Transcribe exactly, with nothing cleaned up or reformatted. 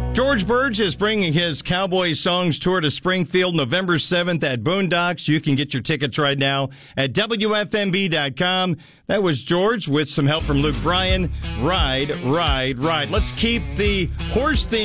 George Burge is bringing his Cowboy Songs tour to Springfield November seventh at Boondocks. You can get your tickets right now at W F M B dot com. That was George with some help from Luke Bryan. Ride, ride, ride. Let's keep the horse theme